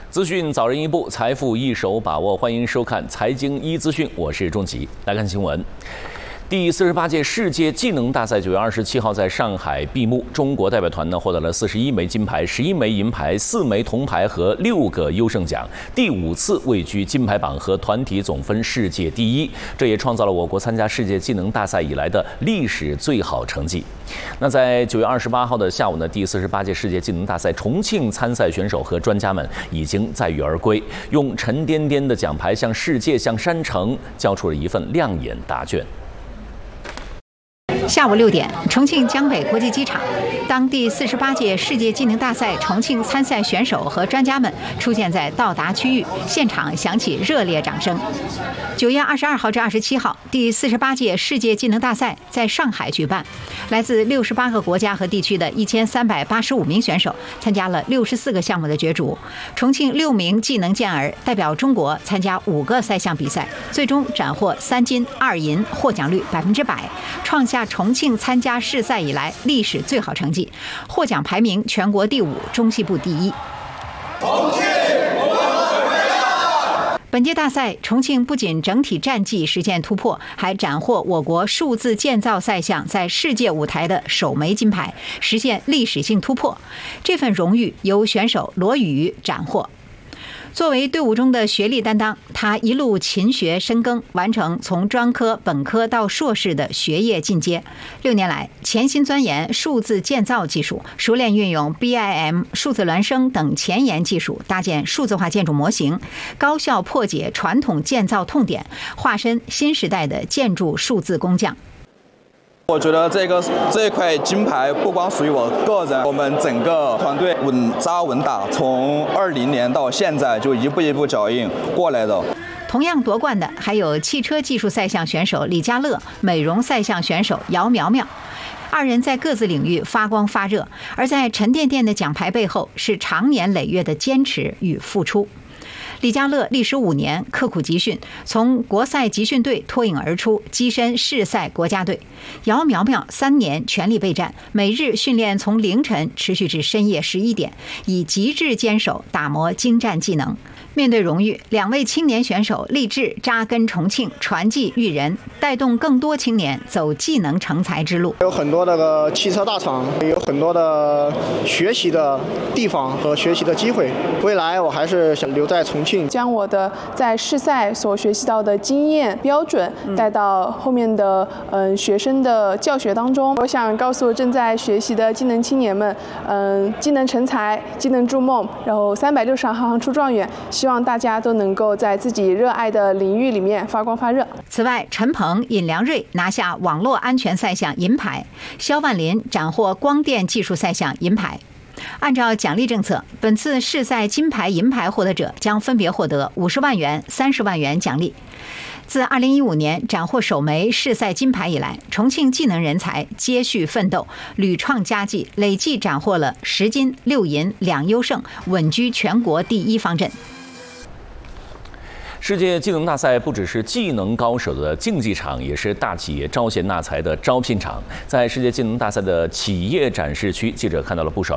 资讯早人一步，财富一手把握。欢迎收看《财经一资讯》，我是钟吉。来看新闻。第48届世界技能大赛9月27号在上海闭幕，中国代表团获得了41枚金牌、11枚银牌、4枚铜牌和6个优胜奖，第5次位居金牌榜和团体总分世界第一，这也创造了我国参加世界技能大赛以来的历史最好成绩。那在9月28号的下午呢，第48届世界技能大赛重庆参赛选手和专家们已经载誉而归，用沉甸甸的奖牌向世界、向山城交出了一份亮眼答卷。 下午6点，重庆江北国际机场，当第48届世界技能大赛重庆参赛选手和专家们出现在到达区域，现场响起热烈掌声。9月22号至27号，第48届世界技能大赛在上海举办，来自68个国家和地区的1385名选手参加了64个项目的角逐。重庆6名技能健儿代表中国参加5个赛项比赛，最终斩获3金2银，获奖率100%，创下重庆参加世赛以来历史最好成绩，获奖排名全国第5，中西部第1。本届大赛，重庆不仅整体战绩实现突破，还斩获我国数字建造赛项在世界舞台的首枚金牌，实现历史性突破。这份荣誉由选手罗宇斩获。作为队伍中的学历担当，他一路勤学深耕，完成从专科、本科到硕士的学业进阶。6年来，潜心钻研数字建造技术，熟练运用 BIM、数字孪生等前沿技术，搭建数字化建筑模型，高效破解传统建造痛点，化身新时代的建筑数字工匠。 我觉得这一块金牌不光属于我个人，我们整个团队稳扎稳打，从20年到现在就一步一步脚印过来的。 同样夺冠的还有汽车技术赛项选手李佳乐、美容赛项选手姚苗苗。2人在各自领域发光发热，而在沉甸甸的奖牌背后是长年累月的坚持与付出。李佳乐历时5年刻苦集训，从国赛集训队脱颖而出，跻身世赛国家队。姚苗苗3年全力备战，每日训练从凌晨持续至深夜11点，以极致坚守打磨精湛技能。面对荣誉，2位青年选手立志扎根重庆，传技育人，带动更多青年走技能成才之路。 有很多的汽车大厂，有很多的学习的地方和学习的机会。未来我还是想留在重庆， 将我的在世赛所学习到的经验标准带到后面的学生的教学当中。我想告诉正在学习的技能青年们，技能成才，技能筑梦，然后362行出状元。希望大家都能够在自己热爱的领域里面发光发热。 此外，陈鹏、尹良瑞拿下网络安全赛项银牌，肖万林斩获光电技术赛项银牌。按照奖励政策，本次世赛金牌、银牌获得者将分别获得50万元、30万元奖励。自2015年斩获首枚世赛金牌以来，重庆技能人才接续奋斗，屡创佳绩，累计斩获了10金、6银、2优胜，稳居全国第1方阵。 世界技能大赛不只是技能高手的竞技场，也是大企业招贤纳才的招聘场。在世界技能大赛的企业展示区，记者看到了不少